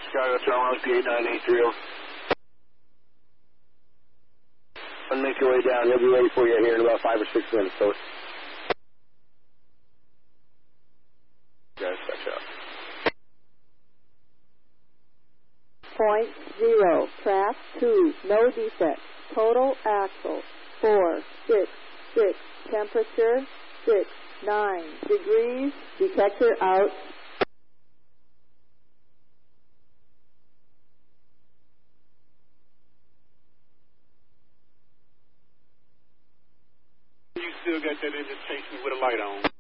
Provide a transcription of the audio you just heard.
Chicago, Tower, LP8983. And make your way down. He'll be ready for you here in about 5 or 6 minutes. So, guys, catch up. Point 0, track 2, no defect. Total axle 4, 6, 6. Temperature 6, 9 degrees. Detector out. You still got that engine chasing with a light on.